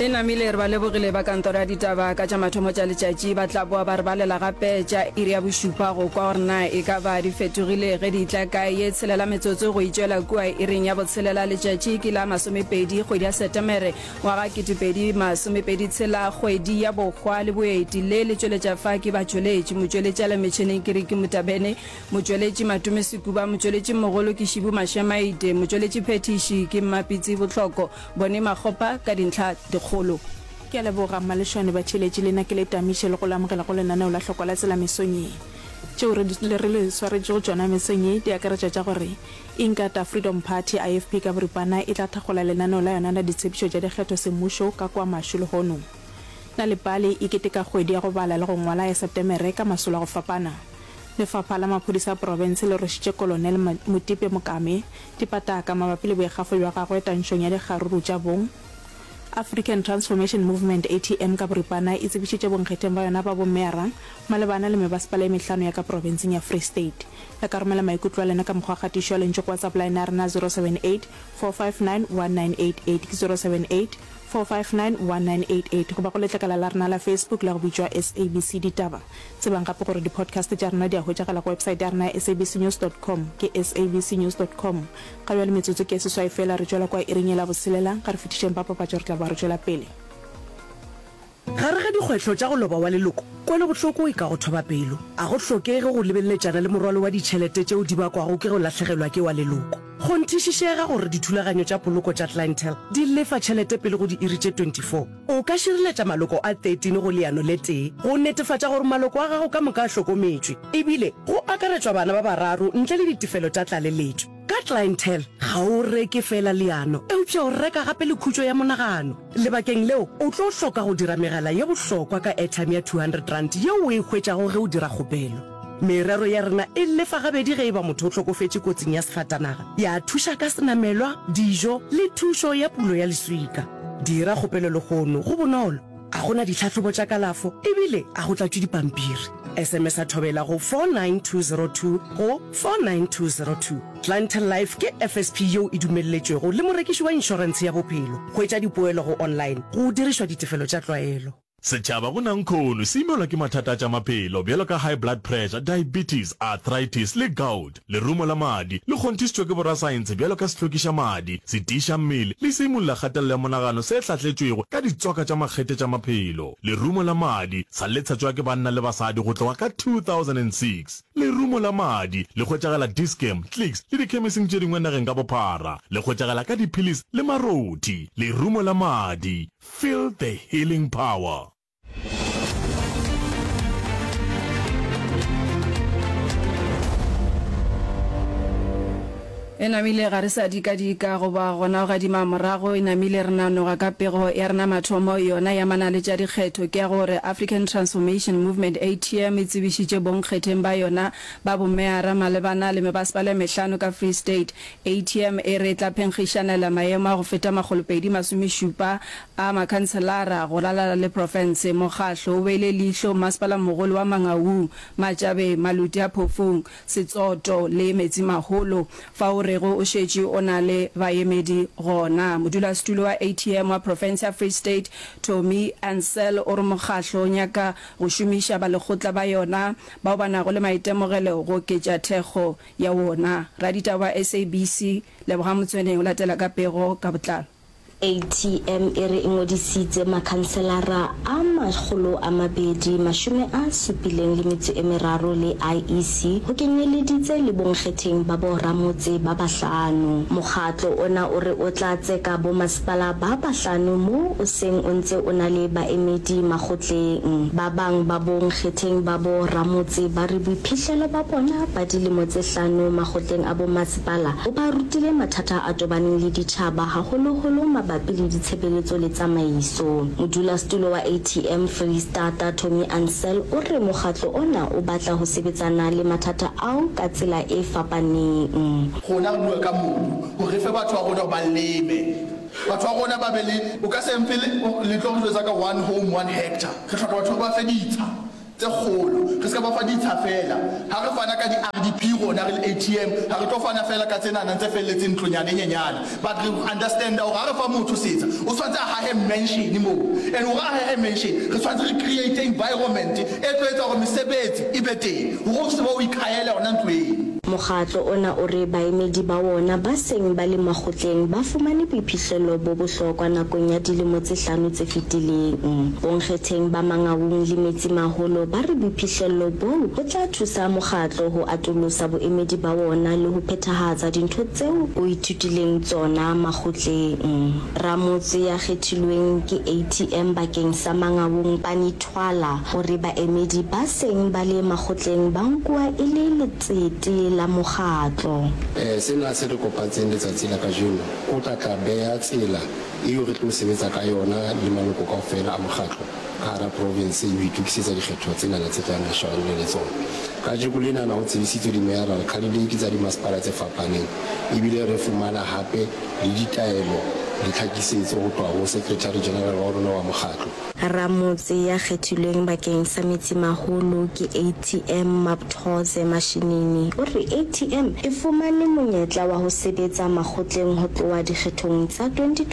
e namile re ba lebogile ba kantoro ya ditaba ka tša mathomo tša letšatši ba tla boa ba re balela gape tša iri ya bošupa go kwa gore na e ka ba di fetogile ge di tla ka ye tshelela metsotso go itšwela kua iring ya botshelela letšatši ke la 20 kgwedi ya Setemere ngwaga 2026 kgwedi ya bokgwa le boeti le le tšweletša fa ke batšweletši motšweletši le metšhineng ke re ke Motabene motšweletši Matume Sekuba motšweletši mogolo ke Šibu Mashemaide motšweletši Phetiši ke Mmapitsi Botlhoko bone Makgopa ka dintlha dikgolo ke a leboga Maleshwane ba tšheletše lena ke le tamiše le go lamogela go lenaneo la hloko la tsela mesonye tšeo re le swaretše go tšona mesonye di akaretša tša gore Inkatha Freedom Party IFP ka boripana e tla thagola lenaneo la yona la ditshepetšo tša dikgetho semmušo ka kwa mašologono na lepale e keteka kgwedi ya go bala le go ngwala ya Setemere ka masolo a go fapana lefapha la maphodisa province le rošitše kolonel Motipe Mokame dipataka mabapi le boegafo bja gagwe tantšong ya dikgaruru tša bong African Transformation Movement ATM ka boripana e tsebišitše bonkgetheng ba yona ba bomeara malebana le mebasepala e mehlano ya ka provinceng ya Free State la ka romela maikutlo a lena ka mokgwa kgatišo a lentše go WhatsApp line ya rena 078 459 1988 078 459 1988 go ba go letlekala la rena la Facebook la go bitšwa SABC ditaba tsebang gape gore di-podcast tša rena di a hwetšagala go website ya rena sabcnews.com ke sabcnews.com ga bja le metsotso ke seswai fela re tšwela kwa iring la boselela ga re fetišeng papapatšo re tla ba re tšwela pele gare ga dikgwetlho tša go loba wa leloko kwele bohloko e ka go thoba pelo a go hlokege go lebeletšana le morwalo wa ditšhelete tšeo di bakwago ke go lahlegelwa ke wa leloko go nthišišega gore dithulaganyo tša poloko tša clientele di lefa tšhelete pele go di iri tše 24 o ka širiletša maloko a 13 go leano le tee go netefatša gore maloko a gago ka moka a hlokometšwe ebile go akaretšwa bana ba bararo ntle le ditefelo tša tlaleletšo ka clientele ga o reke fela leano eupša o reka gape le khutšo ya monagano lebakeng leo o tlo hloka go dira megala ye bohlokwa ka airtime ya 200 rand yeo o e hwetšago ge o dira kgopelo merero ya rena e lefa gabedi ge e ba motho o hlokofetše kotsing ya sefatanaga ya thuša ka senamelwa dijo le thušo ya pulo ya leswika dira kgopelo legono go bonolo a gona ditlhatlhobo tša kalafo ebile a go tlatšwe dipampiri SMS a thobela go 49202 go 49202 Clientele Life ke FSP yeo e dumelletšwego le morekiši wa inšorense ya bophelo go etša dipoelo go online go dirišwa ditefelo tša tlwaelo setšhaba go nang khono se imelwa ke mathata tša maphelo bjalo ka high blood pressure diabetes arthritis le gout lerumo la madi le kgonthišitšwe ke borasaense bjalo ka sehlokiša madi setiša mmele le seimolola kgatelelo ya monagano se hlatletšwego ka ditsoka tša makgete tša maphelo lerumo la madi sa letšatšwa ke banna le basadi go tloga ka 2006 lerumo la madi le hwetšagala Dischem Clicks le dikhemising tše dingwe nageng ka bophara le hwetšagala ka diphilis le maroti lerumo la madi feel the healing power e namile ga re sa dika go ba gona ga dimamorago e namile re nanoga ka pego ya rena mathomo yona ya manale tša dikgetho ke ya gore African Transformation Movement ATM e tsebišitše bonkgetheng ba yona ba bomeara malebana le mebasepala mehlano ka Free State ATM e re tla phenkgišanela maemo a go feta 270 a makhanselara go lalala le province mokgahlo o beile leihlo masepala mogolo wa Mangaung Matšabe Maluti a Phofung Setsoto le Metsimaholo fa o rego o šetše o na le baemedi gona modulasetulo wa ATM wa province ya Free State Tommy Ansel o re mokgahlo nyaka go šomiša ba lekgotla ba yona bao ba nago le maitemogelo go ketša thekgo ya wona raditaba SABC leboga motsweneng o latela ka pego ka botlalo ATM e re ingodisitse makhanselara a 273 le IEC go kenyeleditse le bonkgetheng ba boramotse ba bahlano mokgatlo ona o re o tla tseka bo masepala ba bahlano mo o seng o ntse o na le baemedi makgotleng ba bang ba bonkgetheng ba boramotse ba re boiphihlelo ba bona ba dilemo tse 5 makgotleng a bo masepala o ba rutile mathata a tobaneng le ditšhaba haholoholo mabapi le ditshebeletso le tsamaiso modulasetulo wa ATM Free State Tommy Ansel o re mokgatlo ona o batla ho sebetsana le mathata ao ka tsela e fapaneng gona bua ka mobu go re fe batho ba rona ba leme batho ba rona ba bele o ka se mpele le tlo go tsa ka 1 home 1 hectare re tlhoka batho ba fe ditsha tse kgolo re ska ba fa ditsha fela ha re fana ka di RDP IFP rona re le ATM ha re tlo fana fela ka tsena nang tse felletseng ntlonyane nyenyana but re understand o ga re fa motho setsa o tshwantse a ha mention mo and o ga ha mention re tshwantse re create environment e tlo etsa gore mesebetsi e be teng go se bo ikhaela ona ntweng. Mokgatlo ona o re baemedi ba wona ba seng ba le makgotleng ba fumane boiphihlelo bo bohlokwa nakong ya dilemo tse 5 tse fetileng. Bonkgetheng ba Mangaung le Metsimaholo ba re boiphihlelo bo ho tla thusa mokgatlo ho atolosa boemedi ba wona le ho phethahatsa dintho tseo o ithutileng tsona makgotleng. Ramotse ya kgethilweng ke ATM bakeng sa Mangaung Panithwala hore baemedi ba seng ba le makgotleng ba nkwa e le letsete la mokgatlo. Sena se re kopatseng letsatsi la kajeno o tla beha tsela eo re tlo sebetsa ka yona le maloko kaofela a mokgatlo ka hara province e itukisetsa dikgetho tsena tse tlang le shawang le tsona. Ka jekolena na ho tsebisitswe di-mayoral candidate tsa dimasepala tse fapaneng ebile re fumana hape le ditaelo le tlhakisetso go tloa ho secretary general wa rona wa mokgatlo. Ramotse ya kgethilweng bakeng sa Metsimaholo ke ATM Mapthoze Mashinini o re ATM e fumane monyetla wa ho sebetsa makgotleng ho tloa dikgethong tsa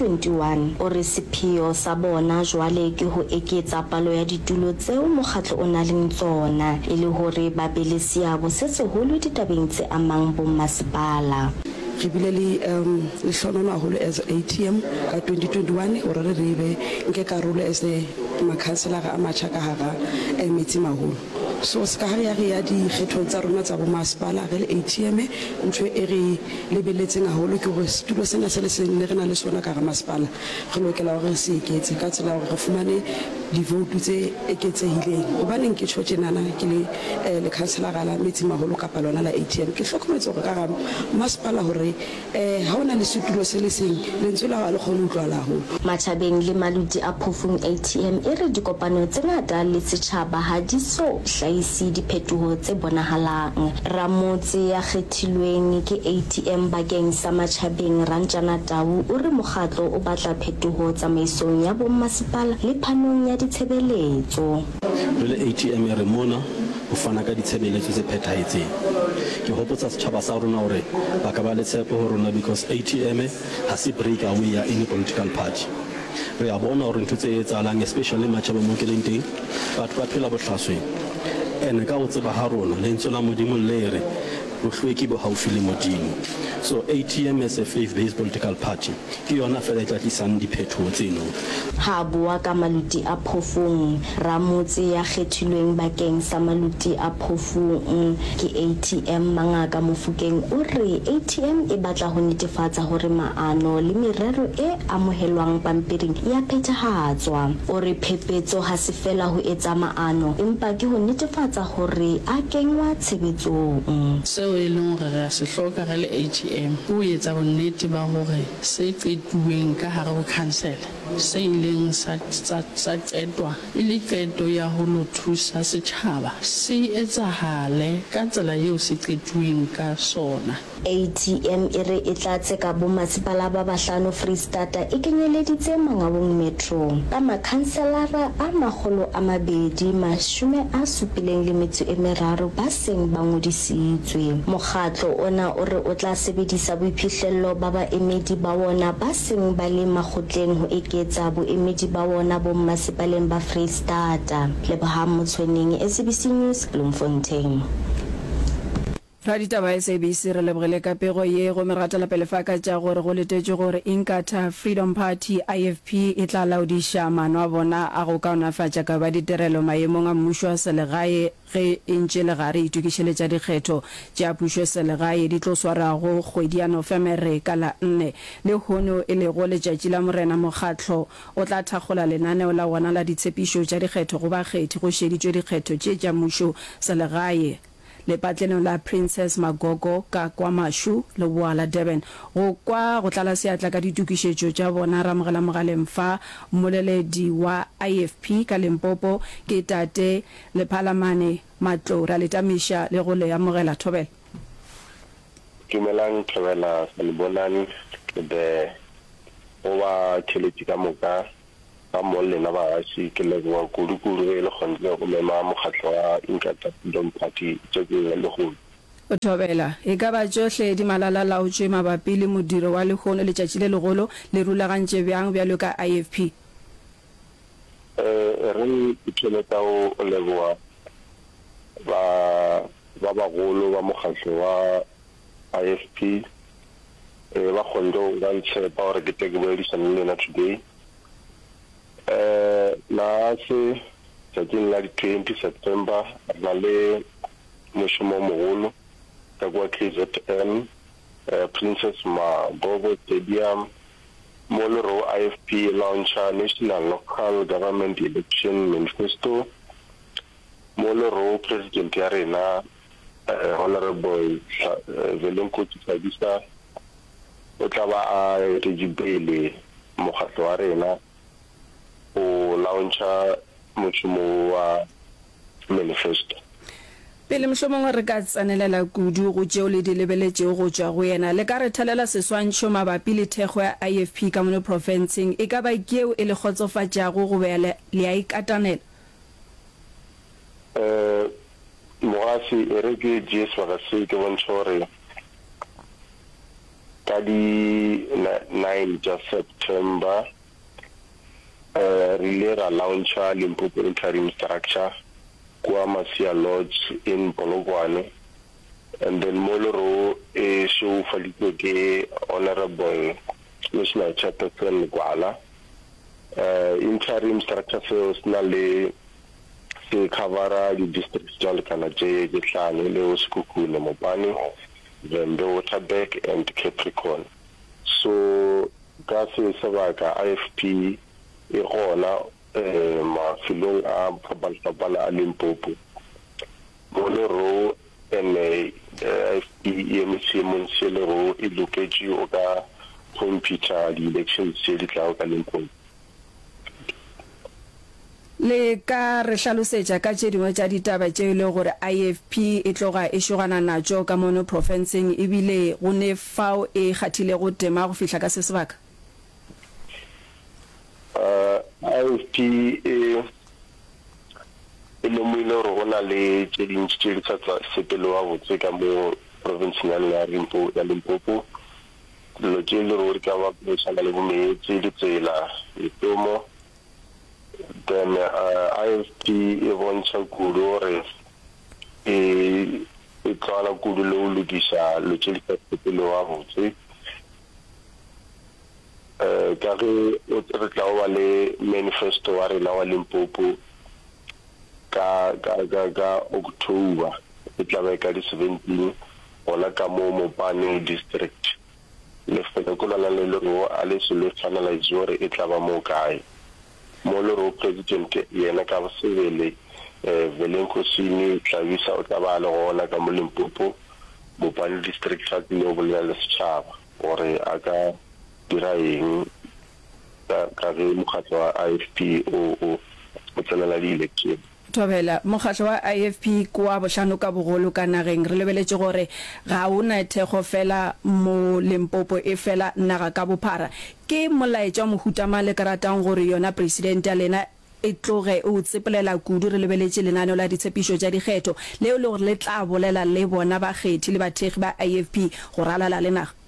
2021 o re sepheo sa bona jwale ke ho eketsa palo ya ditulo tseo mokgatlo o na leng tsona e le hore ba be le seabo se seholo ditabeng tse amang bommasepala. Re bile le hlonono haholo as ATM ka 2021 hore re be nke karolo as makhanselara a matjha ka hara Metsimaholo. So ska ha ya di kgetho tsa rona tsa bommasepala re le ATM ntho e re lebeletseng haholo ke hore studio sena se le seng le rena le sona ka hara masepala re lokela hore se iketse ka tsela hore re fumane di vote tse eketsehileng hobaneng ke tjho tjenana ke le councilor la Metsimaholo kapa lona la ATM ke hlokometse hore ka ga masepala hore ha ona le studio se le seng le ntsela ga le khone utlwala ho Mathabeng le Maludi a Phofung ATM e re dikopano tse ngata le setjhaba ha di so hlaisi diphethoho tse bonahalang. Ramotse ya kgethilweng ke ATM bakeng sa Mathabeng Ranjana Tau o re mokgatlo o batla phethoho tsamaisong ya bommasepala le phanong ya ditshebeletso. Le ATM re mona ho fana ka ditshebeletso tse phethahetseng. Ke hopotsa setjhaba sa rona hore ba ka ba le tshepo ho rona because ATM ha se break away ya any political party. Re a bona hore ntho tse etsahalang especially Matjhaba mo keleng teng batho ba phela bohlasweng ene ka ho tseba ha rona le ntse la modimo le re bohlweki bo haufi le modimo. So ATM as a faith-based political party ke yona fela tla tlisang diphethoho tseno. Ha bua ka Maludi a Phofung Ramotse ya kgethilweng bakeng sa Maludi a Phofung ke ATM Mangaka Mofokeng o re ATM e batla ho netefatsa hore maano le merero e amohelwang pampiring ya phethahatswa. O re phepetso ha se fela ho etsa maano empa ke ho netefatsa hore a kenngwa tshebetsong. Seo e leng hore re se hloka re le ATM o etsa bonnete ba hore se qetuweng ka hare ho council se ileng sa qetwa e le qeto ya ho lo thusa setjhaba se etsahale ka tsela eo se qetuweng ka sona. ATM e re e tla tseka bommasepala ba bahlano Free State e kenyeleditse Mangaung Metro ka makhanselara a 273 ba seng ba ngodisitswe. Mokgatlo ona o re o tla sebedisa boiphihlello ba baemedi ba wona ba seng ba le makgotleng ho eketsa boemedi ba wona bommasepaleng ba Free State. Lebohang Motshweneng, SABC News, Bloemfontein. Raditaba SABC re lebogile ka pego ye go merata la pele fa ka tša gore go letetše gore Inkatha Freedom Party IFP e tla laodiša maano a bona a go kaonafatša ka ba ditirelo maemong a mmušo a selegae ge e ntše le gare itukišeletša dikgetho tša pušo selegae di tlo swarago kgwedi ya Nofemere ka la 4 le hono e le go letšatši la morena. Mokgatlo o tla thakgola lenaneo la wona la ditshepišo tša dikgetho go bakgethi go šeditšwe dikgetho tše tša mmušo selegae le patleno la Princess Magogo ka kwa Mashu le Boala Durban go kwa go tlala seatla ka ditukišetšo tša bona. Ramogela mogaleng fa moleledi wa IFP ka Limpopo ke tate le Phalamane Matlora le tamiša le go le amogela Thobela. Dumelang Thobela Salibonani de owa tšhelete ka moka ba mollena ba se ke le wa kudukuru e le khontle go mema mokgatlo wa Inkatha Freedom Party tse ke le go o thobela e ka ba johle di malala laotswe mabapi le modiro wa lehono le tšatši le legolo le rulagantše bjang bjalo ka IFP. Re itsheletsa o leboa ba bagolo ba mokgatlo wa IFP ba kgondo ba ntshepa gore ke tle ke boedisane le lena today. Na se tšatšing la di 20 September na le mošomo mogolo ka kwa KZN Princess Magogo Stadium mo le ro IFP launcher National Local Government Election Manifesto mo le ro President ya rena Honorable Velenkosi Fabisa o tla ba a rejibele mokgatlo wa rena o launcher mošomo wa manifesto. Pele mohlomong re ka tsanelela kudu go tšeo le di lebeletšego go tšwa go yena le ka re thelela seswantšho mabapi le thekgo ya IFP ka mono provinceng e ka ba keo e le kgotsofatšago go be le a ikatanela. Mogasi e re ke jesu ga se ke bontšha gore ka di 9 ja September re ile ra launcha Limpopo interim structure kwa Masia Lodge in Polokwane, and then Moloro e show falito ke Honorable National Chairperson Gwala. Interim structure sales na le se covera di districts jalo kana je tlane le Osikukune Mopani, Vembe Waterberg and Capricorn. So ka se sebaka IFP e gona mafilong a phabalaphala a Limpopo Moloro ene IFP Monselero e loketse o ka computer di elections tse di tla ka Limpopo. Le ka re hlalosetša ka tše dingwe tša ditaba tše le gore IFP e tloga e šogana natšo ka mono provinceng ebile go ne fao e kgathile go tema go fihla ka se sebaka. IFP e lomile gore go na le tše dintši tše di sa sepelo wa botse ka mo provinceng ya Limpopo dilo tše le gore ka ba tšhana le bomeetse ditsela ditomo. Then IFP e bontšha kudu gore e tlala kudu le o lokiša lo tše di sa sepelo wa botse ka ge re tla ba le manifesto wa rena wa Limpopo ka October e tla ba ka di 17 gona ka mo Mopane district le fela ko la le ro a le selo finalize gore e tla ba mo kae mo le ro president yena ka ba sebele Velenkosi Tlavisa o tla ba le gona ka mo Limpopo Mopane district sa le o bolela le setšhaba gore a ka dira eng ka ge mokgatlo wa IFP o tsenela di election. Thobela mokgatlo wa IFP kwa bohlano ka bogolo ka nageng re lebeletše gore ga ona thekgo fela mo Limpopo e fela naga ka bophara ke molaetša mohutamang le karatang gore yona president ya lena e tloge o tsepelela kudu re lebeletše lenaneo la ditshepišo tša dikgetho leo le gore le tla bolela le bona bakgethi le bathegi ba IFP go ralala le naga.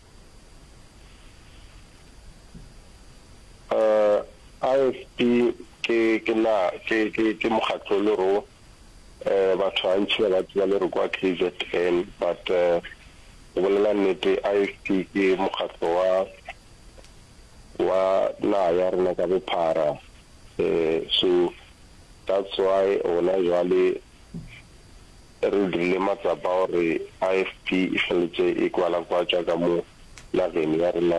IFP ke mokgatlo le ro batho a ntse ba tswa le ro kwa KZN but go bolela nnete IFP ke mokgatlo wa na ya rena ka bophara so that's why ona jwale re dile matsapa gore IFP e feletse e kwala kwa tša ka mo nageng ya rena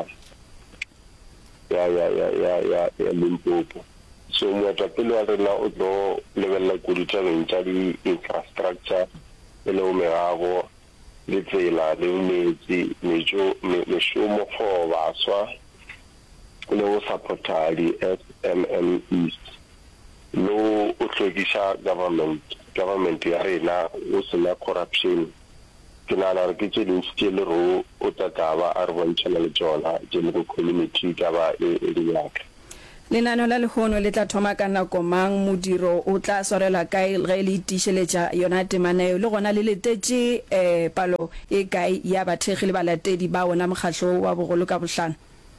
ya Limpopo. So moetapele wa rena o tlo lebelela kudu tabeng tša di infrastructure e le meago le tsela le metsi mešomo for baswa le go supporta di SMMEs lo o tlhokiša government ya rena o sena corruption ke nana re ke tše dintši tše le ro o tataba a re bontšhana le tšona tše le go community ka ba e di yaka. lenaneo la lehono le tla thoma ka nako mang modiro o tla swarela kae ge le itišeletša yona temaneo le gona le letetše palo e kae ya bathegi le balatedi ba ona mokgatlo wa bogolo ka bohlano?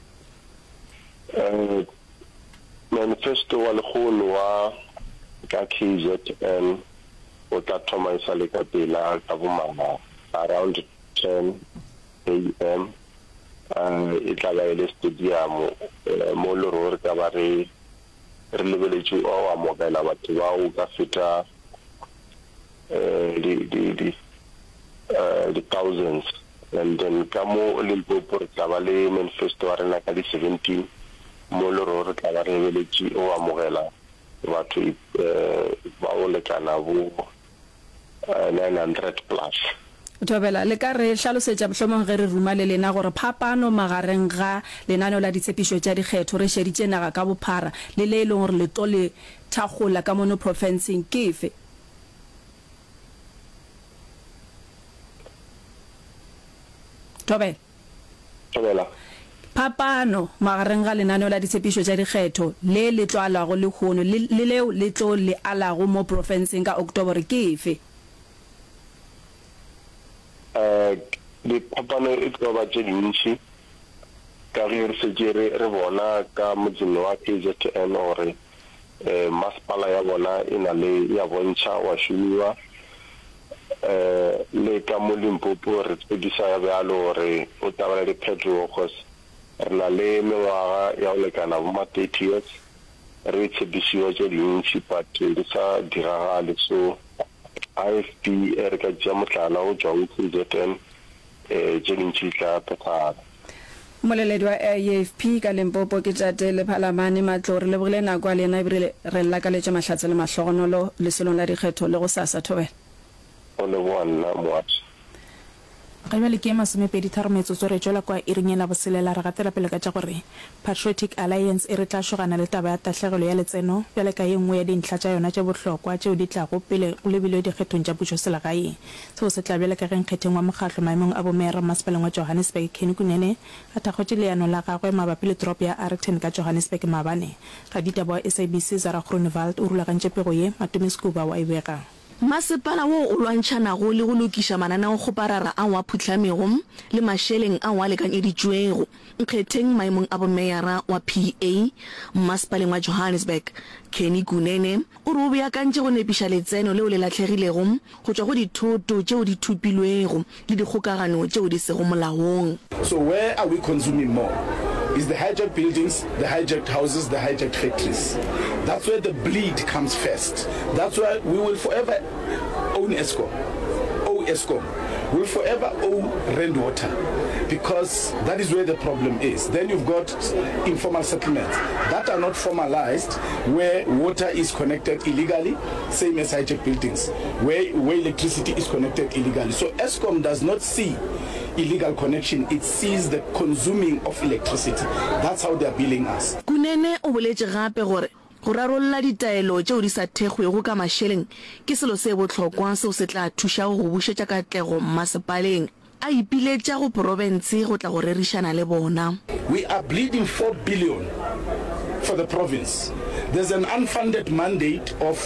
Manifesto wa lehono wa ka KZN o tla thoma e sale ka pela ka bomama around 10 a.m. e tla ba ele stadium mo le re ka ba re lebeletše o amogela batho ba o ka feta the thousands, and then ka mo Limpopo re tla ba le manifesto wa rena ka di 17 mo le re tla ba re lebeletše o amogela batho ba o lekana bo 900 plus. Tobela le ka re hlalosetša mohlomong ge re ruma le lena gore phapano magareng ga lenaneo la ditshepišo tša dikgetho re šeditše naga ka bophara le le leng gore le tlo le thagola ka mono provinceng ke efe? Tobela phapano magareng ga lenaneo la ditshepišo tša dikgetho le le tlo alago le kgono le leo le tlo le alago mo provinceng ka October ke efe? le phapano e tlo ba tše dintši ka ge re setse re bona ka motseng wa KZN gore masepala ya bona e na le ya bontšha wa šomiwa le ka mo Limpopo re tsebisa ya bjalo gore o tabala le phetogo cause re na le mengwaga ya go lekana bo ma 30 years re tsebisiwa tše dintši but re sa diragale. So IFP re ka tšea mohlala go tšwa go KZN tše dintši tla phethagala. Moleledi wa IFP ka Limpopo ke Tate Lephalamane Matlo re lebogile nako le ena ebile re lakaletše mahlatse le mahlogonolo le selong la dikgetho le go sasa Thobela. O le bona moatse ga bjale ke masomepedi tharo metsotso re tšwela kwa iring la boselela re gatela pele ka tša gore Patriotic Alliance e re tla šogana le taba ya tahlegelo ya letseno bjale ka ye nngwe ya dintlha tša yona tša bohlokwa tšeo di tlago pele go lebilwe dikgethong tša pušo selagae seo se tla bjale ka ge nkgetheng wa mokgatlo maemong a bomera masepaleng wa Johannesburg Kenny Kunene a thakgotše leano la gagwe mabapi le trop ya Arlington ka Johannesburg maabane ga ditaba wa SABC Zara Groenewald o rulagantše pego ye Matome Skuba wa ibega. Masepala wo o lwantšhanago le go lokiša mananeo go parara a wa phutlamego le mašeleng a wa lekanyeditšwego nkgetheng maemong a bomeyara wa PA masepaleng wa Johannesburg Kenny Kunene o re o beakantše go nepiša letseno leo le latlhegilego go tšwa go dithoto tšeo di thupilwego le dikgokagano tšeo di sego molaong. So where are we consuming more? Is the hijacked buildings, the hijacked houses, the hijacked factories. That's where the bleed comes first. That's why we will forever own Eskom. Owe Eskom. We'll forever owe Rand Water because that is where the problem is. Then you've got informal settlements that are not formalized where water is connected illegally, same as hijacked buildings, where electricity is connected illegally. So Eskom does not see illegal connection, it sees the consuming of electricity. That's how they're billing us. Kunene o boletše gape gore go rarolla ditaelo tšeo di sa thekgwego ka mašeleng ke selo se bohlokwa seo se tla thuša go bušetša katlego masepaleng a ipiletša go province go tla go rerišana le bona. We are bleeding 4 billion for the province. There's an unfunded mandate of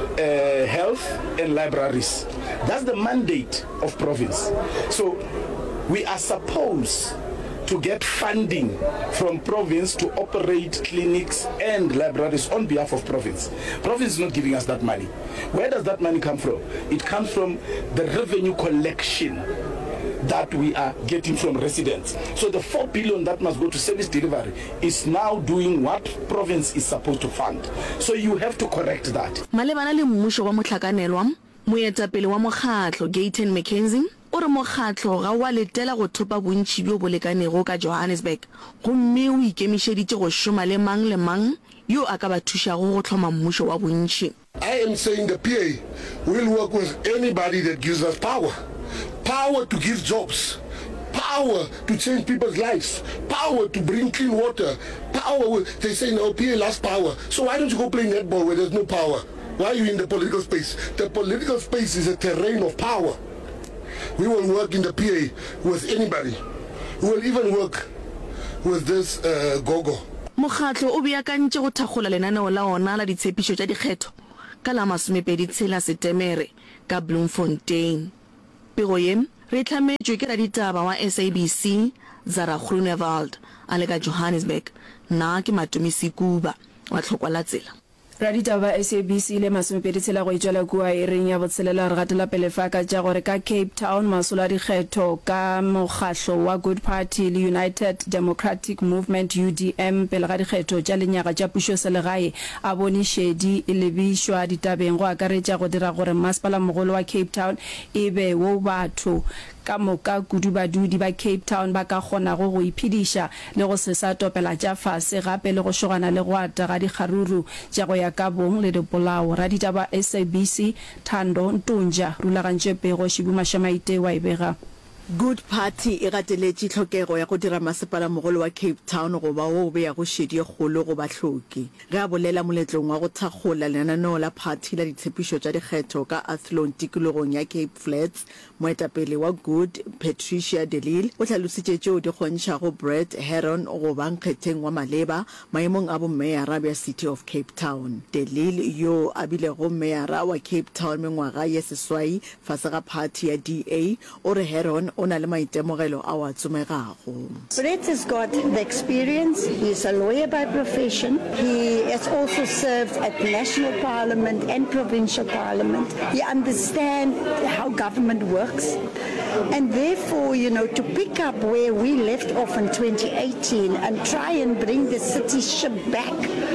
health and libraries. That's the mandate of province. So we are supposed to get funding from province to operate clinics and libraries on behalf of province. Province is not giving us that money. Where does that money come from? It comes from the revenue collection that we are getting from residents. So the 4 billion that must go to service delivery is now doing what province is supposed to fund. So you have to correct that. Malebana le mmušo wa mohlakanelwa moetapele wa mokgatlo Gayton McKenzie o re mokgatlo ga wa letela go thopa bontši bjo bo lekanego ka Johannesburg gomme o ikemišeditše go šoma le mang yo a ka ba thušago go tlhoma mmušo wa bontši. I am saying the PA will work with anybody that gives us power. Power to give jobs. Power to change people's lives. Power to bring clean water. Power, they say no, PA lost power. So why don't you go play netball where there's no power? Why are you in the political space? The political space is a terrain of power. We will work in the PA with anybody. We will even work with this Gogo. mokgatlo o beakantse go thakgola lenaneo la ona la ditshepišo tša dikgetho ka la 26 Setemere ka Bloemfontein. Pego ye re hlametšwe ke raditaba wa SABC Zara Groenewald a le ka Johannesburg. Na ke Matumisi Kuba wa tlhokwa la tsela. raditaba SABC le 26 go itšwela kua e reng ya botshelela re gatela pele fa ka tša gore ka Cape Town masola dikgetho ka mokgatlo wa Good Party le United Democratic Movement UDM pele ga dikgetho tša lenyaga tša pušo selegae a bone šedi e lebišwa ditabeng go akaretša go dira gore masepala mogolo wa Cape Town e be wo batho ka moka kudu badudi ba Cape Town ba ka kgona go iphediša le go se sa topela tša fase gape le go shogana le go ata ga dikgaruru tša go ya ka bong le dipolao. Raditaba SABC Thando Ntunja rulagantše pego Shibuma Shamaite wa ibega. Good Party e gateletše tlhokego ya go dira masepala mogolo wa Cape Town go ba o be ya go šedi kgolo go bahloki ge a bolela moletlong wa go thakgola lenaneo la party la ditshepišo tša dikgetho ka Athlone tikologong ya Cape Flats. Moetapele wa Good Patricia de Lille o hlalositše tšeo di kgontšhago Brett Heron go ba nkgetheng wa maleba maemong a bommeara bja City of Cape Town. De Lille yo a bilego mmeara wa Cape Town mengwaga ye seswai fase ga party ya DA o re Heron ona le maitemogelo a wa tsomegago. Brett has got the experience. He's a lawyer by profession. He has also served at national parliament and provincial parliament. He understands how government works. And therefore, to pick up where we left off in 2018 and try and bring the city ship back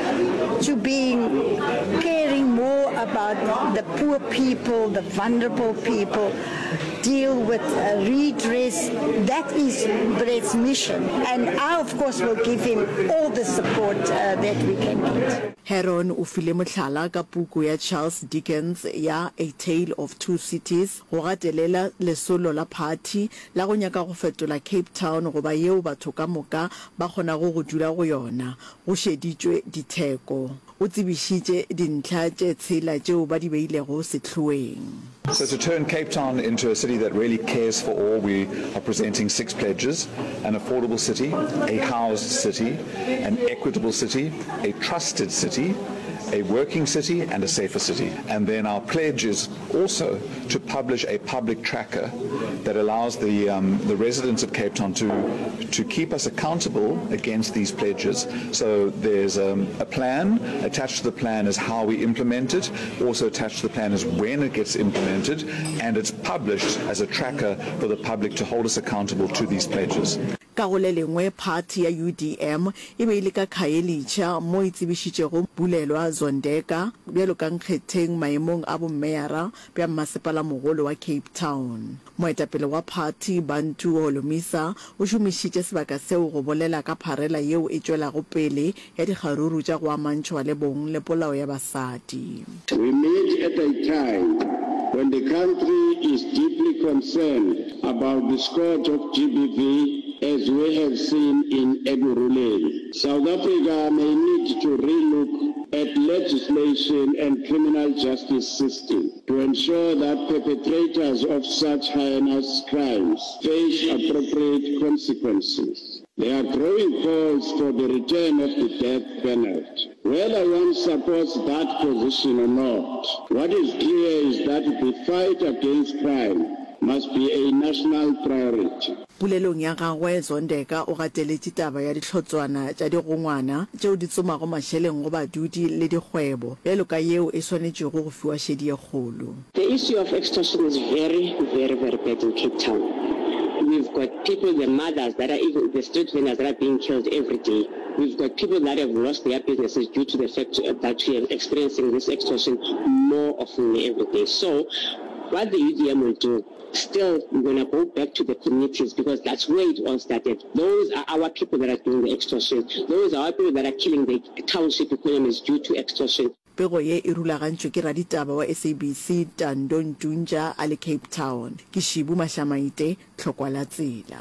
to being caring more about the poor people, the vulnerable people, deal with redress, that is Brett's mission. And I, of course, will give him all the support that we can get. Heron o file mohlala ka puku ya Charles Dickens ya A Tale of Two Cities go gatelela lesolo la party la go nyaka go fetola Cape Town go ba yeo batho ka moka ba kgona go dula go yona go šeditšwe ditheko o tsebišitše dintlha tše tshela tšeo ba di beilego sehloweng. So to turn Cape Town into a city that really cares for all, we are presenting 6 pledges: an affordable city, a housed city, an equitable city, a trusted city, a working city, and a safer city. And then our pledge is also to publish a public tracker that allows the residents of Cape Town to keep us accountable against these pledges. So there's a plan. Attached to the plan is how we implement it. Also attached to the plan is when it gets implemented, and it's published as a tracker for the public to hold us accountable to these pledges. Ka go le lengwe party ya UDM e be ile ka khaelicha mo itsebishitšego bulelwa Zondeka bjalo ka nkgetheng maemong a bommeara bja masepala mogolo wa Cape Town. Moetapele wa party Bantu Holomisa o šomišitše sebaka seo go bolela ka pharela yeo e tšwelago pele ya dikgaruru tša go amantšhwa le bong le polao ya basadi. We meet at a time when the country is deeply concerned about the scourge of GBV, as we have seen in Ekurhuleni. South Africa may need to relook at legislation and criminal justice system to ensure that perpetrators of such heinous crimes face appropriate consequences. There are growing calls for the return of the death penalty. Whether one supports that position or not, what is clear is that the fight against crime must be a national priority. Pulelong ya gagwe Zondeka o gateletse taba ya ditlhotswana tša digongwana tšeo di tsomago mašheleng go badudi le dikgwebo bjalo ka yeo e swanetšego go fiwa šedi ye kgolo. The issue of extortion is very, very, very bad in Cape Town. We've got people, the mothers that are even the street vendors that are being killed every day. We've got people that have lost their businesses due to the fact that we are experiencing this extortion more often every day. So what the UDM will do, still we're going to go back to the communities because that's where it all started. Those are our people that are doing the extortion. Those are our people that are killing the township economies due to extortion. Pego ye e rulagantšwe ke raditaba wa SABC Thando Ntunja a le Cape Town. Ke Shibuma Shamaite, Tlhokwa la Tsela.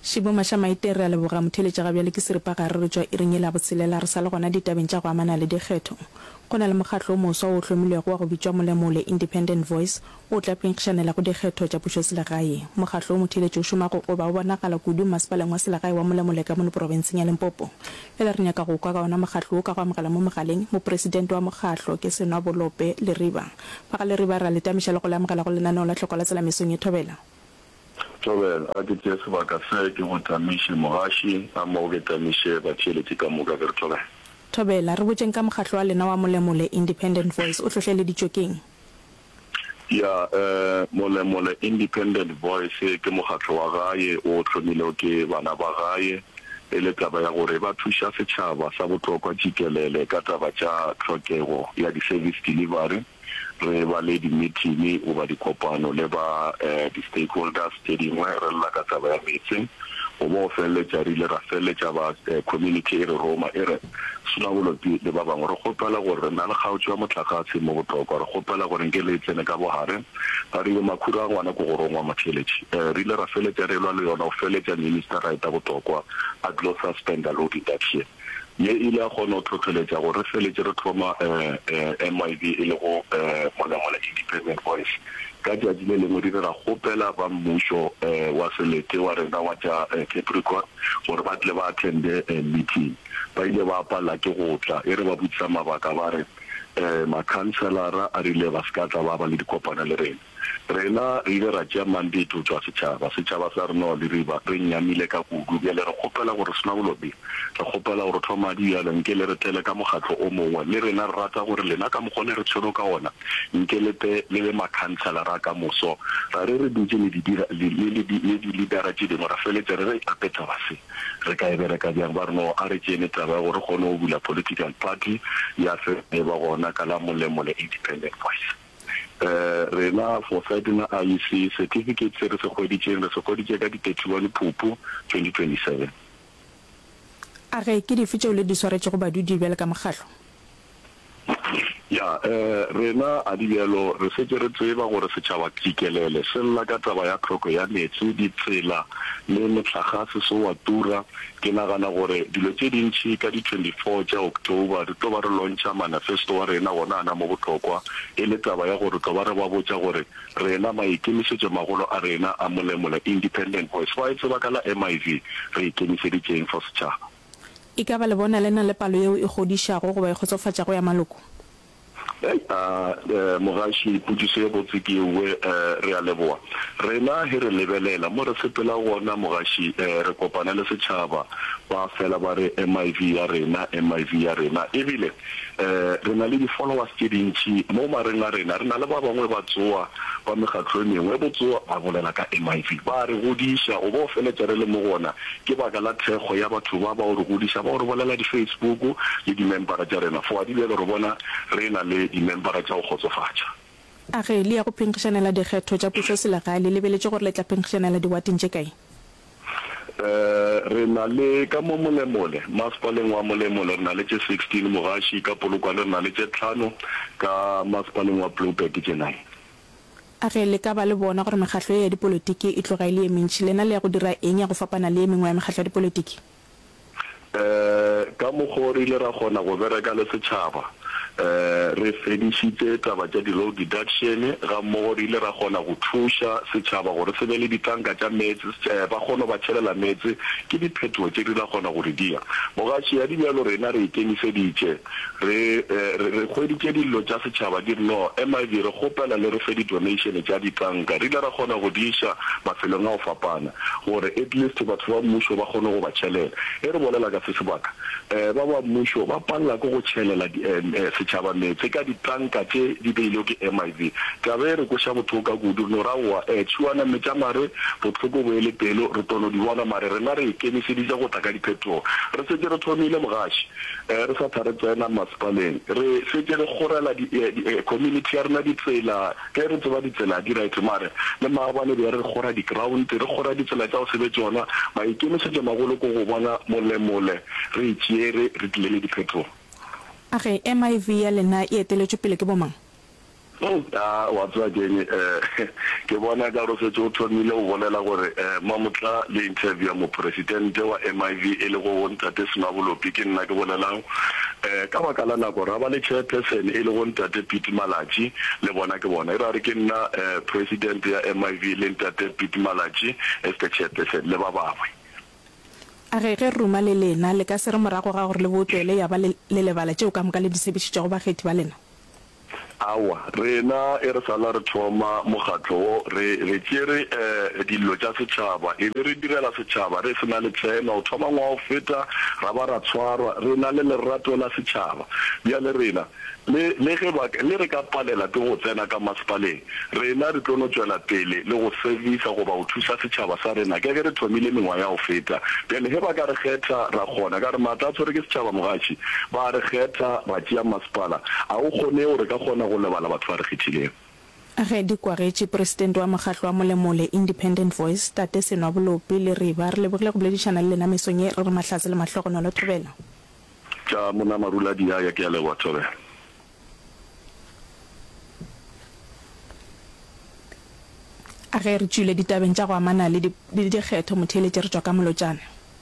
Shiboma sha maitere le boga motheletša ga bjale ke seripa ga re tšwa iring la botshelela re sa le gona ditabeng tša go amana le dikgetho go na le mokgatlo o moswa o hlomilwego wa go bitšwa molemole Independent Voice o tla pengšanela go dikgetho tša pušo selegae. Mokgatlo o motheletša o šoma go ba o bonagala kudu masepaleng wa selegae wa molemole ka mono porofenseng ya Limpopo. Fela re nyaka go kwa ka ona mokgatlo o ka go amogela mo mogaleng mopresidente wa mokgatlo ke Senwa Bolope Leriba. Fa ga Leriba ra letamiša le go le amogela go lenaneo la tlhoko la tsela mesong e Thobela. Tobel, a ke tse sebaka se ke go tamiše mogaši a mo ke tamiše batšhelete ka moka ke re Tobel. Thobela re botseng ka mokgatlo wa lena wa molemole Independent Voice o tlohleleditšwe keng? Ya molemole Independent Voice ke mokgatlo wa gae o hlomilwe ke bana ba gae e le taba ya gore ba thuša setšhaba sa botlhokwa tšikelele ka taba tša tlhokego ya di-service delivery re ba le di-meeting o ba dikopano le ba di-stakeholders tše dingwe re lla ka taba ya metse o bo feleletša rile ra feleletša ba community e re roma e re Senwabolope le ba bangwe re kgopela gore re na le kgaotso ya motlakase mo botlhokwa re kgopela gore nke le tsene ka bogare ga re makhuru a ngwana ko go rongwa motheletši re ile ra feleletša re lwa le yona o feleletša minister right a botlhokwa a tlo suspenda load deduction ye ile a kgona o tlhotlheletša gore re feletse re thoma MIV e le go molemole Independent Voice ka tšatši le lengwe dire ra kgopela ba mmušo wa selete wa rena wa tša Capricorn gore ba tle ba attende meeting ba ile ba pala ke go tla e re ba botsisa mabaka ba re makhanselara a rile ba ska tla ba le dikopana le rena re ile ra tšea mandate o tswa setšhaba sa rena le riba re nyamile ka kudu bjale re kgopela gore Senwabolope re kgopela gore thoma dialo nke le re tele ka mokgatlo o mongwe le rena re rata gore lena ka mokgone re tshwero ka ona nke le le makhanselara ka moso ra re dutse le di-leadera tše dingwe ra feletse re apetsa base re ka e bereka bjang ba reno a re tšene taba ya gore kgone go bula political party ya fe ba gona ka la molemole Independent Voice rena for na IEC certificate se re se kgoditše ka di-31 Phupu 2027 a ge ke dife tšeo le di swaretše go badudi bjale ka mokgatlo? Ya rena a dibjalo re setse re tseba gore setšhaba tšikelele se lla ka taba ya tlhoko ya metsi ditsela le motlagase se wa tura ke nagana gore dilo tše dintšhi ka di-24 tša October re tlo ba re launcha manifesto wa rena gona ana mo botlhokwa e le taba ya gore tlo ba re ba botša gore rena maikemišetšo magolo a rena a molemole Independent Voice fa e tseba ka la MIV re ikemišeditšeng for setšhaba e ka ba le bona le na le palo yeo e godišago goba e kgotsofatšago ya maloko? Mogaši pudiso e botse ke ewe re a leboa rena he re lebelela mo re sepela gona mogaši re kopana le setšhaba ba fela ba re MIV ya rena ebile re na le di-followers tše dintšhi mo mareng a rena re na le ba bangwe ba tsoa ba mekgatlo e mengwe botsoa ba bolela ka MIV ba re godiša o bo feletša re le mo gona ke baka la thekgo ya batho ba ba o re godiša ba o re bolela di-Facebook le di-membera tša rena fo a dibjale re bona re na le di-membera tša go kgotsofatša a ge le ya go phenkišanela dikgetho tša pušo selegae le lebeletše gore le tla phenkišanela diwateng tše kae? re na le ka mo molemole masepaleng wa molemole re na le tše 16 mogaši ka Polokwane re na le tše 5 ka masepaleng wa Blueberg tše 9 a ge le ka ba le bona gore mekgatlo ya dipolotiki e tlogaile e mentši lena le ya go dira eng ya go fapana le e mengwe ya mekgatlo ya dipolotiki? ka mokgwa re ile ra kgona go bereka le setšhaba re fedišitše taba tša di-load deduction ga mmogo re ile ra kgona go thuša setšhaba gore se be le ditanka tša metsi ba kgona ba tšhelela metsi ke diphetogo tše di ra kgona gore dia mogaši ya dibjalo rena re ikemišeditše re kgweditše dilo tša setšhaba di re no MIV re kgopela le re fe di-donation tša ditanka re ile ra kgona go diša mafelong a go fapana gore at least batho ba mmušo ba kgone go ba tšhelela e re bolela ka se sebaka ba ba mmušo ba palela ke go tšhelela setšhaba metse ka ditanka tše di beilwe ke MIV tabe re koša botlhoka kudu no ra wa tšhuana metša mare botlhoko bo ele pelo re tono di bona mare rena re ikemišeditše go tla ka diphetogo re setse re thomile mogaši re sa thare tsena masepaleng re setse re kgorela community ya rena ditsela ke re tseba ditsela di right mare le maabane be re kgora di-ground re kgora ditsela tša go sebetse yona maikemišetšo magolo ko go bona molemole re itšeere re tlile le diphetogo a ge MIV ya lena e eteletšwe pele ke bomang? wa tswa keng ke bona ka go setse o thomile o bolela gore mamotla le interview ya mo president wa MIV e le go ntate Semabolopi ke nna ke bolelang ka baka la nako ra ba le chairperson e le go ntate Pete Malachi le bona ke bona ira re ke nna president ya MIV le ntate Pete Malachi as the chairperson le ba bangwe a ge ruma le lena le ka se re morago ga gore le botlele ya ba le lebala tšeo ka moka le disebedisitše go bakgethi ba lena awa rena e re sala re thoma mogatlo re tsere dilo tša setšhaba e be re direla setšhaba re sena le tsena o thoma ngwa o feta ra ba ra tshwarwa re na le lerato la setšhaba bjale rena le re ka palela ke go tsena ka masepaleng rena re tlono tswela pele le go servisa go ba o thusa setšhaba sa rena ke ge re thomile mengwa ya go feta bjale ge ba ka re kgetha ra kgona ka re maata a tshwere ke setšhaba mogatši ba re kgetha ba tšea masepala a o kgone gore ka kgona go lebala batho ba re kgethileng a ge di kwagetše president wa mogatlo wa molemole Independent Voice tate Senwabolopi le re ba re lebogile go boledišana le lena mesong e re re mahlatse le mahlogonolo Thobela tša mona marula di ya ke a leboa Thobela a ge re tšwile ditabeng tša go amana le dikgetho motheeletše re tswa ka molotšana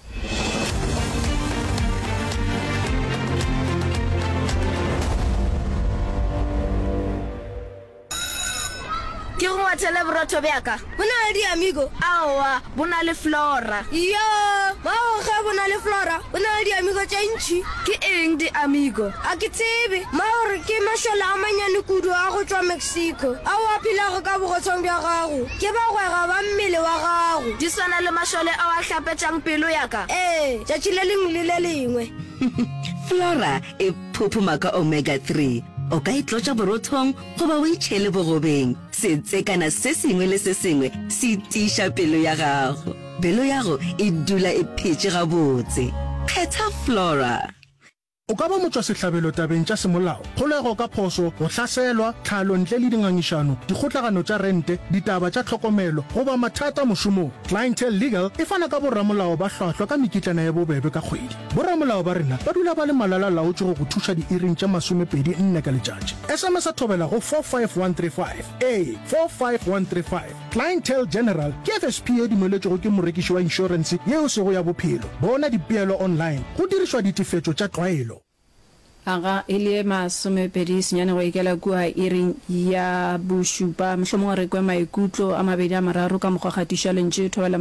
ke go ngwathele borotho bjaka bo na le diamigo aowa bo na le Flora yo maoge bo na le Flora bo na le diamigo tša ntšhi ke eng diamigo a ke tsebe maore ke mašola a manyane kudu a go tšwa Mexico a o aphilago ka bogotshong bja gago ke bagwega ba mmele wa gago di swana le mašole a wa hlapetšang pelo yaka tšatši le lengwe le le lengwe Flora e phuphuma ka omega 3 o ka itlotša borothong goba o itšhele bogobeng setsekana se sengwe le se sengwe se tiiša pelo ya gago pelo ya go e dula e phetše gabotse kgetha Flora o ka ba motswa sehlabelo tabeng tša semolao kgolego ka phoso go hlaselwa tlhalo ntle le dingangišano dikgotlagano tša rente ditaba tša tlhokomelo goba mathata mošomong Clientele Legal e fana ka borramolao ba hlwahlwa ka mekitlana ya bobebe ka kgwedi borramolao ba rena ba dula ba le malala laotše go go thuša diiring tša 24 ka letšatši SMS a thobela go 45135 45135 Clientele General ke FSP e dumeletšego ke morekiši wa inšorense yeo sego ya bophelo bona dipeelo online go dirišwa ditefetšo tša tlwaelo aga ile masomepedi senyane go ikela kua iring ya bošupa mohlomong re kwe maikutlo a mabedi a mararo ka mokgwa gatiša lentše Thobela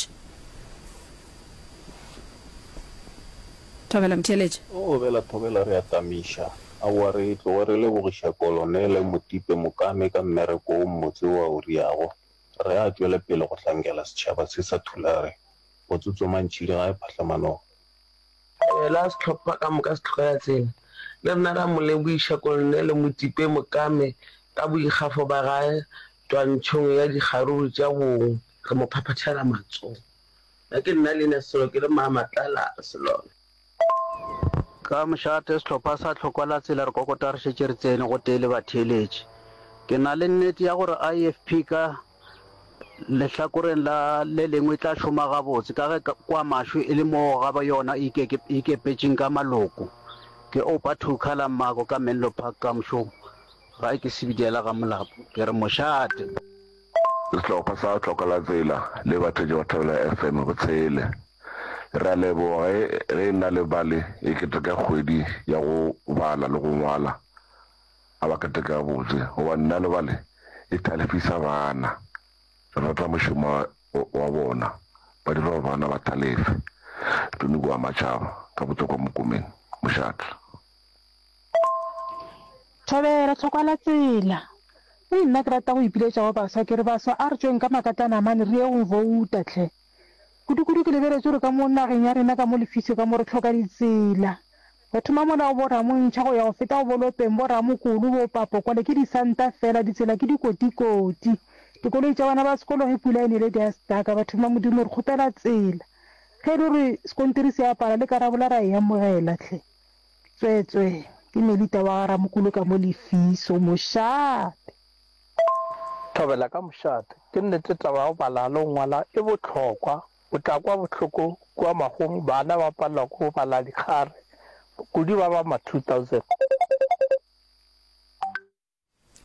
Mtheletše o bela Thobela re atamiša a wa re tlo re le bogiša kolonele Motipe Mokame ka mmereko o motse wa o riago re a tšwele pele go hlankela setšhaba se sa thulare go tsotsomantšhile ga e phahlamanong la setlhopha ka moka se tlhoga ya tsela le rena ra moleboiša kolonele Motipe Mokame ka boikgafo ba gae twantšhong ya dikgaruru tša bong re mo phaphathela matsogo ya ke nna lena selo ke le Maamatlala Selone ka mošate setlhopha sa tlhokwala tsela re kokota re šetše re tsene go tele batheeletše ke na le nnete ya gore IFP ka lehlakoreng la le lengwe tla šoma gabotse ka ge kwa mašwe e le mo gaba yona e ikepetšeng ka maloko ke opa thukhala mmako ka Menlo Park ka mošomo ga ke sebidela ga molapo ke re mošate setlhopha sa tlhokala tsela le batho ba Thobela FM go tshele ra leboge re na le bale e keteka kgwedi ya go bala le go ngwala a ba keteka botse goba nna le bale e thalefisa bana re rata mošomo wa bona ba dira gore bana ba thalefe tone kua matšhaba ka botswa kwa mokomeng mošate Thobela tlhokwala tsela e nna ke rata go ipiletša go baswa ke re baswa a re tsweng ka makatlana mane re ye go vouta tlhe kudu ke lebeletše gore ka mo nageng ya rena ka mo lefisio ka mo re tlhoka ditsela go thoma molao bo ramontšha go ya go feta go bolopeng bo ramokolo bo papo kwale ke disanta fela ditsela ke dikotikoti dikoloi tša bana ba sekolo ge pula e nele di a staka batho ba modimo re kgopela tsela ge le gore sekontiri se apala le karabola ra e amogela tlhe tswetswe ke Melita wa Ramokolo ka mo lefiso mošate Thobela ka mošate ke nnete taba go bala lo ngwala e botlhokwa o tla kwa botlhoko kwa magong bana ba palelwa go bala dikgare kudi ba ba ma 2000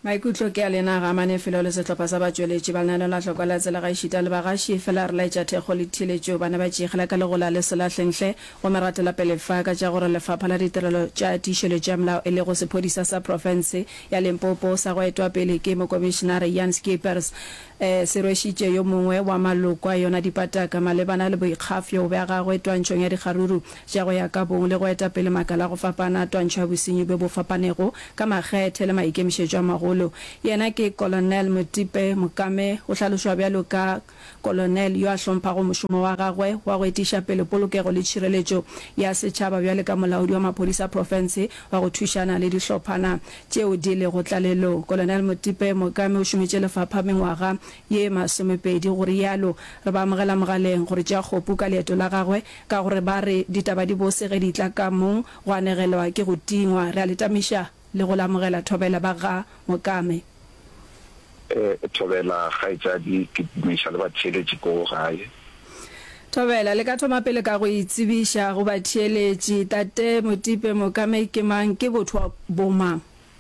maikutlo ke a lena ga manefelo le setlhopha sa batsweletši ba lenaneo la tlhoko la tsela ga išita le bagaši fela re laetša thekgo le thiletšo bana ba tšegela ka legola le selahlenhle go meratela pele fa ka tša gore lefapha la ditirelo tša tišelo tša molao e le go sephodisa sa profense ya Limpopo sa go etwa pele ke mokomišenare Jan Skeepers se rwešitše yo mongwe wa maloko a yona dipataka malebana le boikgafio bja gagwe twantšhong ya dikgaruru tša go ya ka bong le go eta pele makala go fapana twantšho ya bosenyi be bo fapanego ka makgethe le maikemišetšo a magolo yena ke Colonel Motipe Mokame o hlalošwa bjalo ka colonel yo a hlomphago mošomo wa gagwe wa go etiša pele polokego le tšhireletšo ya setšhaba bjale ka molaodi wa maphodisa profense wa go thušana le dihlophana tšeo di le go tlalelo. Colonel Motipe Mokame o šomitše lefapha mengwaga ye 20 gore yalo re ba amogela mogaleng gore tša kgopu ka leeto la gagwe ka gore ba re ditaba di bose ge di tla ka mong go anegelwa ke go tingwa re a letamiša le go lamogela Thobela ba ga Mokame. Thobela kgaitsadi ke dumediša le batheeletši ko gae. Thobela le ka thoma pele ka go itsebiša go batheeletši tate Motipe Mokame ke mang ke botho bo mang?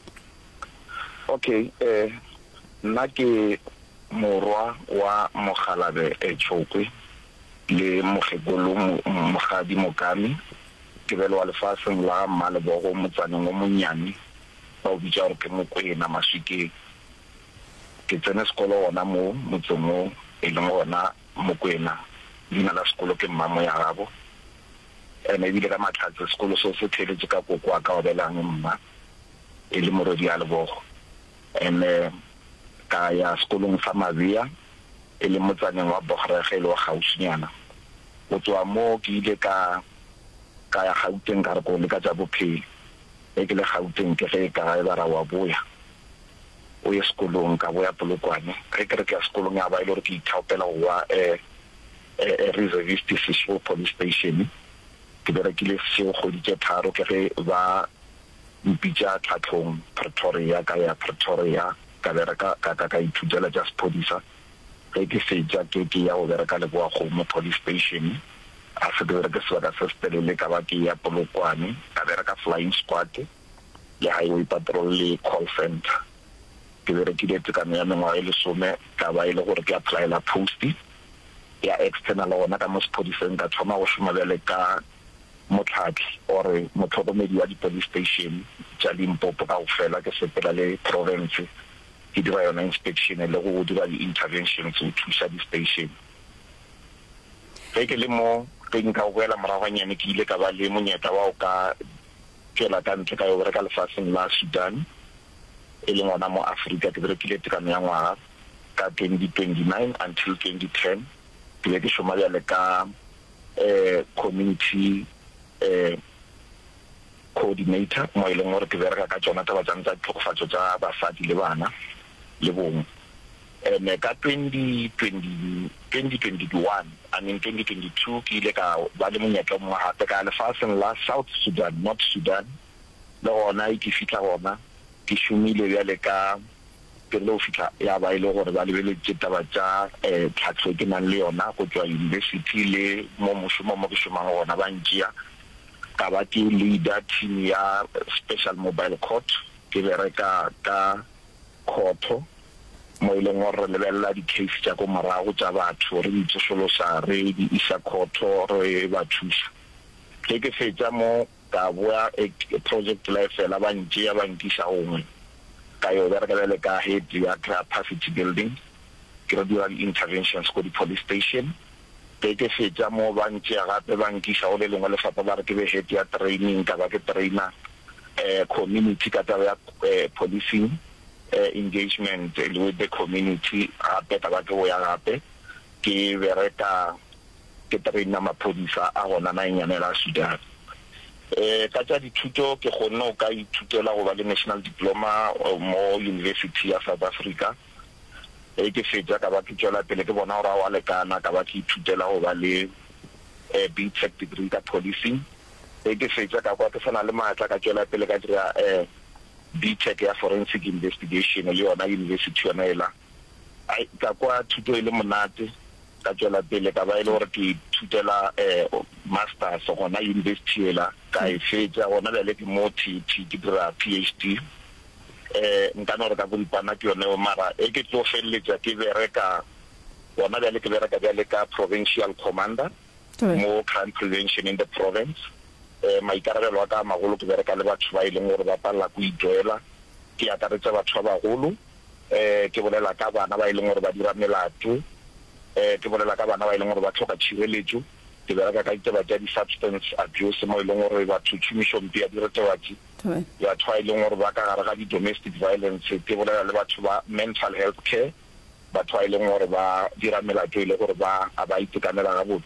Okay, nna ke morwa wa Mogalabe Tšhokwe le mokgekolo Mogadi Mokame ke bele wa lefaseng la Malebogo motsaneng o monnyane ba o bitša gore ke Mokwena Maswikeng. Ke tsene sekolo gona mo motseng mo e leng gona Mokwena leina la sekolo ke Mmamo ya gabo ene ebile ka matlhatse sekolo so se theletše ka koko wa ka wa belang mma e le morodi ya Lebogo ene ka ya sekolong sa Mabia e le motsaneng wa Bogrege le wa Gausinyana go tswa mo ke ile ka ya Gauteng ka re ko le ka tša bophelo e ke le Gauteng ke ge ka ba ra wa boya o ye sekolong ka boya Polokwane ge ke re ke ya sekolong ya ba ile gore ke ithaopela go wa reservist Seshego police station ke berekile seo kgoditše tharo ke ge ba mpitša tlhatlhong Pretoria ka ya Pretoria ka bereka ka ithutela tša sephodisa ge ke fetša ke ya go bereka le boa Kgomo police station a se bereka sebaka se setelele ka ba ke ya Polokwane ka bereka flying squad le highway patrol le call center ke berekile tekano ya mengwaga e 10 ka ba ile gore ke applyela posti ya external gona ka mo sephodiseng ka thoma go šoma bjale ka motlhatlhi ore motlhokomedi wa di-police station tša Limpopo ka go fela ke sepela le province ke dira yona inspection le go dira di-interventions go thuša di-station ge ke le mo ge nka go boela moragonyane ke ile ka ba le monyetla wa go ka tšwela ka ntle ka yo bereka lefaseng la Sudan e leng gona mo Afrika ke berekile tekano ya ngwaga ka 2029 until 2010 ke be ke šoma bjale ka community coordinator mo e leng gore ke bereka ka tsona taba tsa tlhogofatšo tša basadi le bana le bong ene ka 2021 I mean 2022 ke ile ka ba le monyetla mongwe gape ka lefaseng la South Sudan North Sudan le gona ke fitlha gona ke šomile bjale ka ke le o fitlha ya ba ile gore ba lebeletše taba tša tlhatlho ke nang le yona go tswa university le mo mošomo mo ke šomang gona ba ntšea ka ba ke leader team ya special mobile court ke bereka ka courto mo e leng gore re lebelela di-case tša ko morago tša batho re ditsosolosa re di isa courto re ba thuša ge ke fetša mo ka boa project la fela ba ntšea ba nkiša gongwe ka yo bereka bjale ka head ya capacity building ke re dira di-interventions ko di-police station ge ke fetša mo ba ntšea gape ba nkiša go le lengwe lefapha ba re ke be head ya training ka ba ke trainer community ka taba ya policing engagement with the community gape ka ba ke go ya gape ke bereka ke trainer maphodisa a gona naenyane la Sudan ka tša dithuto ke kgonne go ka ithutela go ba le national diploma mo University ya South Africa ke fetša ka ba ke tšwela pele ke bona gore a wa lekana ka ba ke ithutela go ba le BTech degree ka policing ke fetša ka kwa ke sana le maatla ka tšwela pele ka dira BTech ya forensic investigation le yona university yona ela ka kwa thuto e le monate ka tšwela pele ka ba ile gore ke ithutela masters gona university ela ka e fetša gona bjale ke mo TT ke dira PhD nka no re ka bolipana ke yone mara e ke tlo felletsa ke bereka bona bjale ke bereka bjale ka provincial commander mo crime prevention in the province maikarabelo wa ka magolo ke bereka le batho ba ileng gore ba palla go ijoela ke akaretsa batho ba bagolo ke bolela ka bana ba ileng gore ba dira melato ke bolela ka bana ba ileng gore ba tlhoka tshireletso ke bereka ka itse ba tsa di-substance abuse mo ileng gore ba tshutshumisho mpe ya diretebatsi ya tshwa ileng gore ba ka gare ga di-domestic violence ke bolela le batho ba mental health care batho ba ileng gore ba dira melato ile gore ba itekanela ga botse